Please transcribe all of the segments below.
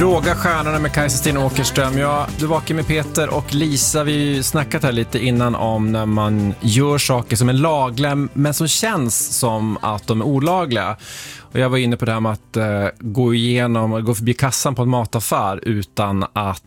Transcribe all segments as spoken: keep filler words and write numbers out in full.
Fråga stjärnorna med Kajsa-Stina Åkerström. Ja, du vakar med Peter och Lisa. Vi snackat här lite innan om när man gör saker som är lagliga men som känns som att de är olagliga. Och jag var inne på det här med att uh, gå igenom, gå förbi kassan på en mataffär utan att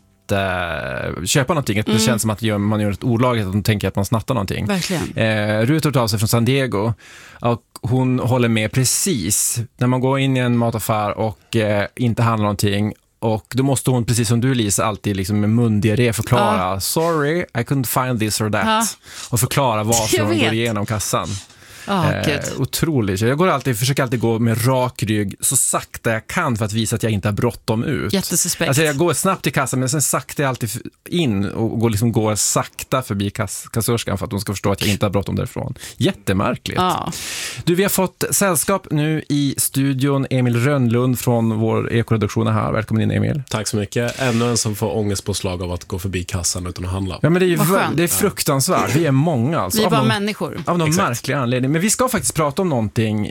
Uh, köpa någonting. Mm. Det känns som att man gör ett olagligt, att de tänker att man snattar någonting. Verkligen. Uh, Rut har tagit sig från San Diego och hon håller med precis. När man går in i en mataffär och uh, inte handlar någonting, och då måste hon, precis som du Lisa, alltid liksom med mundiarré förklara uh. sorry, I couldn't find this or that. Uh. Och förklara varför hon går igenom kassan. Oh, eh, otroligt. Jag går alltid, försöker alltid gå med rak rygg så sakta jag kan för att visa att jag inte har bråttom ut. Jättesuspekt. Alltså jag går snabbt till kassan men sen sakta jag alltid in och går, liksom, går sakta förbi kass, kassörskan för att de ska förstå att jag inte har bråttom därifrån. Jättemärkligt. Oh. Du, vi har fått sällskap nu i studion. Emil Rönnlund från vår ekoredaktion här. Välkommen in, Emil. Tack så mycket. Ännu en som får ångestpåslag av att gå förbi kassan utan att handla. Ja, men det är ju det är fruktansvärt. Vi är många alltså. Vi är bara någon, människor. Av någon Exakt. märklig anledning. Men vi ska faktiskt prata om någonting.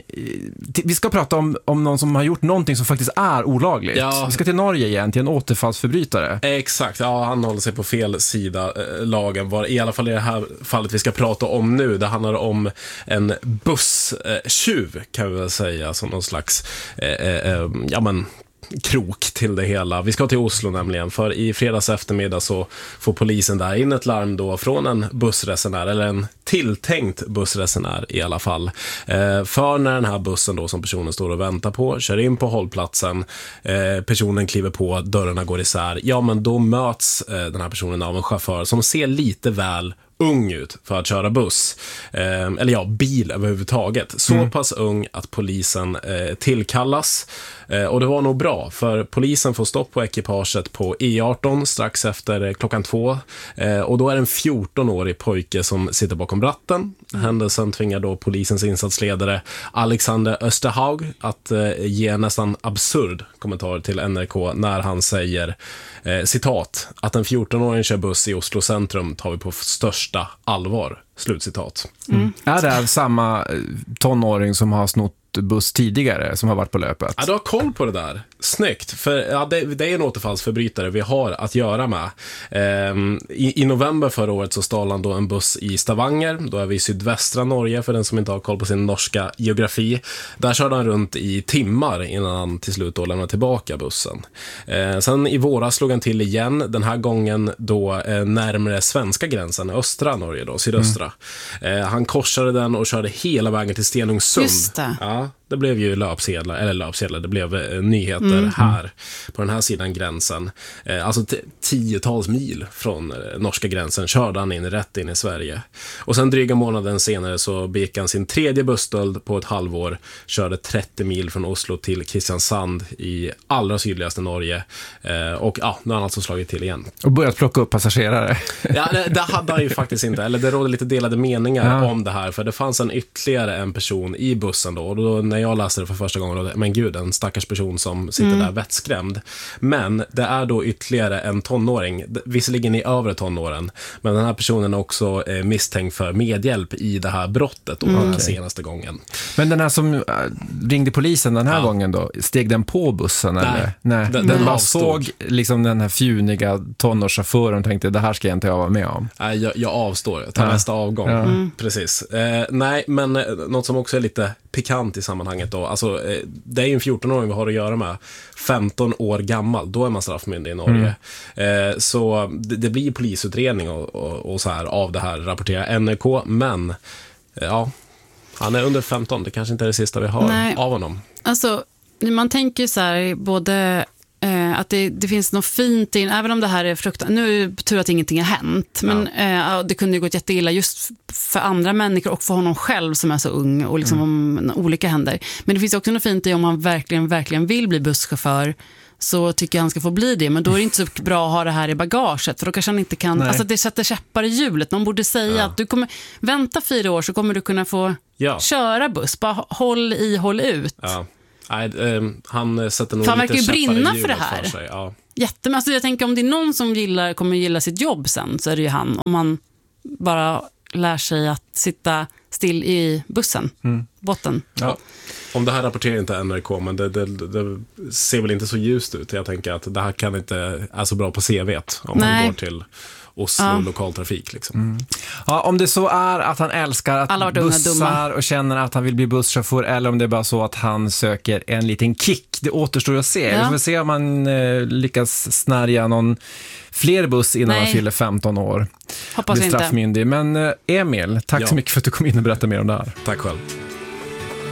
Vi ska prata om, om någon som har gjort någonting som faktiskt är olagligt. Ja. Vi ska till Norge igen, till en återfallsförbrytare. Exakt, ja, han håller sig på fel sida eh, lagen. Var, i alla fall i det här fallet vi ska prata om nu. Det handlar om en busstjuv, eh, kan vi väl säga, som någon slags eh, eh, ja men krok till det hela. Vi ska till Oslo nämligen, för i fredags eftermiddag så får polisen där in ett larm då från en bussresenär, eller en tilltänkt bussresenär i alla fall. Eh, för när den här bussen då som personen står och väntar på kör in på hållplatsen, eh, personen kliver på, dörrarna går isär, ja men då möts eh, den här personen av en chaufför som ser lite väl ung ut för att köra buss. Eh, eller ja, bil överhuvudtaget. Så mm. pass ung att polisen eh, tillkallas. Eh, och det var nog bra, för polisen får stopp på ekipaget på E arton strax efter eh, klockan två. Eh, och då är det en fjorton-årig pojke som sitter bakom ratten. Mm. Händelsen tvingar då polisens insatsledare Alexander Österhaug att eh, ge en nästan absurd kommentar till N R K när han säger eh, citat, att en fjorton-åring kör buss i Oslo centrum tar vi på största allvar. Slutcitat. Mm. Mm. Är det samma tonåring som har snott buss tidigare som har varit på löpet? Ja, du har koll på det där. Snyggt, för ja, det, det är en återfallsförbrytare vi har att göra med. Ehm, i, I november förra året så stal han då en buss i Stavanger. Då är vi i sydvästra Norge, för den som inte har koll på sin norska geografi. Där körde han runt i timmar innan han till slut då lämnade tillbaka bussen. Ehm, sen i våras slog han till igen, den här gången då eh, närmare svenska gränsen, östra Norge då, sydöstra. Mm. Ehm, han korsade den och körde hela vägen till Stenungsund. Just det. Ja, det blev ju löpsedlar, eller löpsedlar, det blev eh, nyheter mm. här på den här sidan gränsen. Eh, alltså t- tiotals mil från eh, norska gränsen körde han in rätt in i Sverige. Och sen dryga månaden senare så begick han sin tredje busstöld på ett halvår, körde trettio mil från Oslo till Kristiansand i allra sydligaste Norge. Eh, och ja, nu har han alltså slagit till igen. Och börjat plocka upp passagerare. Ja, det, det hade han ju faktiskt inte, eller det rådde lite delade meningar ja. om det här, för det fanns en ytterligare en person i bussen då, och då när jag läste det för första gången, då, men gud, en stackars person som sitter mm. där vettskrämd. Men det är då ytterligare en tonåring, visserligen i övre tonåren, men den här personen är också eh, misstänkt för medhjälp i det här brottet då, mm. den här senaste gången. Men den här som äh, ringde polisen den här ja. gången då, steg den på bussen? Nej, eller? Nej. Den, den den bara avstod. såg liksom den här fjuniga tonårschauffören och tänkte, det här ska jag inte vara med om. Nej, jag, jag avstår, jag tar ja. nästa avgång. Ja. Mm. Precis. Eh, nej, men eh, något som också är lite pikant i sammanhanget då, alltså eh, det är ju en fjorton-åring vi har att göra med, femton år gammal, då är man straffmyndig i Norge. Mm. Eh, så det, det blir polisutredning och, och, och så här av det här, rapporterar N R K, men eh, ja, han är under femton, det kanske inte är det sista vi har Nej. av honom. Alltså, man tänker så här, både eh, att det, det finns något fint in, även om det här är fruktansvärt, nu är det tur att ingenting har hänt, men ja. eh, det kunde ju gått jätteilla just för andra människor och för honom själv som är så ung och liksom mm. om olika händer. Men det finns också något fint i om man verkligen, verkligen vill bli busschaufför, så tycker jag han ska få bli det. Men då är det inte så bra att ha det här i bagaget, för då kanske han inte kan, Nej. alltså det sätter käppar i hjulet. Någon borde säga ja. att du kommer vänta fyra år så kommer du kunna få ja. köra buss. Bara håll i, håll ut. Ja. Nej, eh, han sätter nog han lite verkar ju brinna i för det här. För sig. Ja. Jättemycket. Alltså jag tänker om det är någon som gillar, kommer gilla sitt jobb sen, så är det ju han. Om man bara lär sig att sitta still i bussen, mm. botten. Ja. Om det här rapporterar inte N R K, men det, det, det ser väl inte så ljust ut. Jag tänker att det här kan inte är så bra på C V:t om Nej. man går till Oslo Ja. lokaltrafik. Liksom. Mm. Ja, om det så är att han älskar att Alla har varit unga, bussar dumma. och känner att han vill bli busschaufför, eller om det är bara så att han söker en liten kick. Det återstår att se. Ja. Vi får se om han eh, lyckas snärja någon fler buss innan Nej. han fyller femton år. Hoppas Blir inte. straffmyndig. Men eh, Emil, tack Ja. så mycket för att du kom in och berättade mer om det här. Tack själv.